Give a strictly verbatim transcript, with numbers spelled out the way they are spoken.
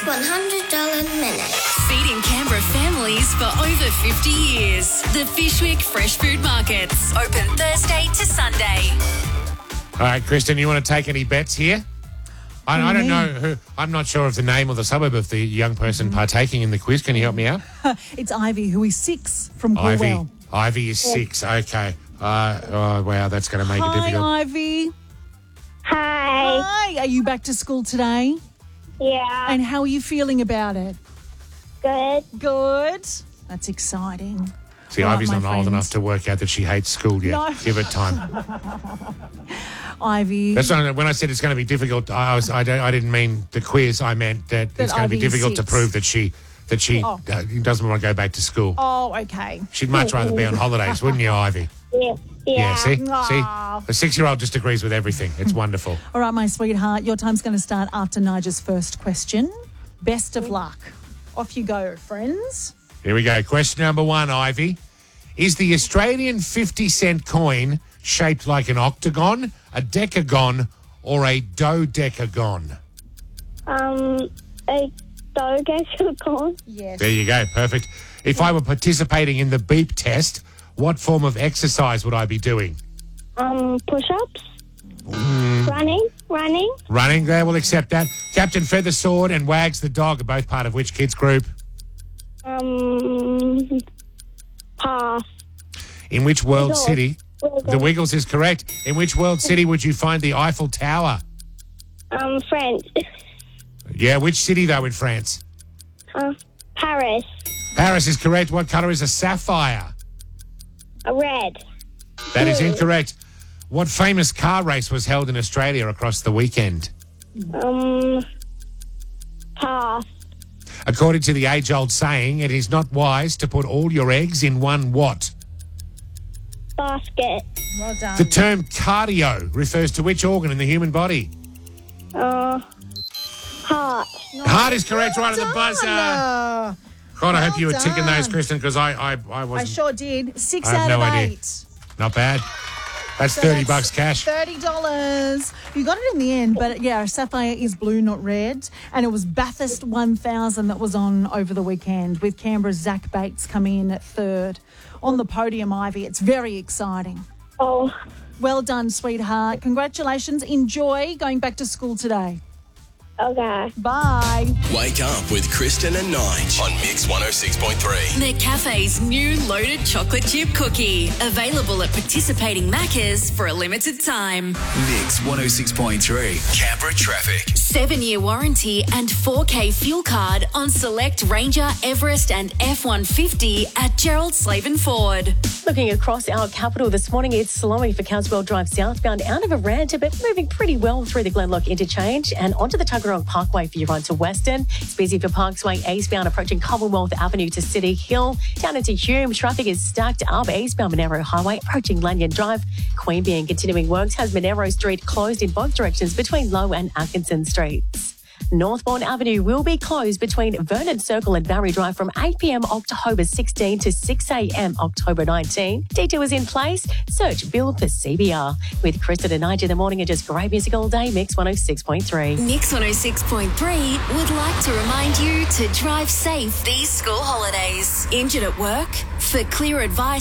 one hundred dollars Minute. Feeding Canberra families for over fifty years. The Fishwick Fresh Food Markets. Open Thursday to Sunday. All right, Kristen, you want to take any bets here? I, I don't know who. I'm not sure of the name or the suburb of the young person mm-hmm. partaking in the quiz. Can you help me out? It's Ivy, who is six from Ivy. Corwell. Ivy is six. Okay. Uh, oh, wow, that's going to make Hi, it difficult. Hi, Ivy. Hi. Hi. Are you back to school today? Yeah. And how are you feeling about it? Good. Good. That's exciting. See, All right, Ivy's my not old friends. enough to work out that she hates school yet. No. Give it time. Ivy. That's not, when I said it's going to be difficult, I, was, I, don't, I didn't mean the quiz. I meant that, That it's going to be Ivy is difficult to six. prove that she that she Oh. uh, doesn't want to go back to school. Oh, okay. She'd much rather be on holidays, wouldn't you, Ivy? Yeah. Yeah. Yeah, see? Aw. See? The six-year-old just agrees with everything. It's wonderful. All right, my sweetheart, your time's going to start after Nigel's first question. Best of luck. Off you go, friends. Here we go. Question number one, Ivy. Is the Australian fifty cent coin shaped like an octagon, a decagon, or a dodecagon? Um, a dodecagon. Yes. There you go. Perfect. If I were participating in the beep test, what form of exercise would I be doing? Um, push-ups. Running. Running. Running. There, we'll accept that. Captain Feathersword and Wags the dog are both part of which kids group? Um, pass. In which world Wiggles. city? Wiggles. The Wiggles is correct. In which world city would you find the Eiffel Tower? Um, French. Yeah, which city, though, in France? Uh, Paris. Paris is correct. What colour is a sapphire? A red. That is Blue. incorrect. What famous car race was held in Australia across the weekend? Um, pass. According to the age-old saying, it is not wise to put all your eggs in one what? Basket. Well done. The term cardio refers to which organ in the human body? Uh, heart. Heart is correct, right on the buzzer. Uh, God, I hope well you were ticking those, done. Kristen, because I, I, I I wasn't. sure did. Six I have out no of idea. eight. Not bad. That's So thirty that's bucks cash. Thirty dollars. You got it in the end, but yeah, sapphire is blue, not red. And it was Bathurst one thousand that was on over the weekend with Canberra's Zach Bates coming in at third on the podium. Ivy, it's very exciting. Oh, Well done, sweetheart. Congratulations. Enjoy going back to school today. okay. Bye. Wake up with Kristen and Nige on Mix one oh six point three. McCafe's new loaded chocolate chip cookie. Available at participating Maccas for a limited time. Mix one oh six point three. Canberra traffic. Seven-year warranty and four K fuel card on select Ranger, Everest and F one fifty at Gerald Slaven Ford. Looking across our capital this morning, it's slowing for Caswell Drive southbound out of Aranda, but moving pretty well through the Glenlock interchange and onto the Tuggeranong Parkway for your run to Western. It's busy for Parksway eastbound approaching Commonwealth Avenue to City Hill. Down into Hume, traffic is stacked up eastbound Monero Highway approaching Lanyon Drive. Queanbeyan continuing works has Monero Street closed in both directions between Low and Atkinson Streets. Northbourne Avenue will be closed between Vernon Circle and Barry Drive from eight p.m. October sixteenth to six a.m. October nineteenth. Detours in place. Search Bill for C B R. With Kristen and Nige in the morning and just great music all day, Mix one oh six point three. Mix one oh six point three would like to remind you to drive safe these school holidays. Injured at work? For clear advice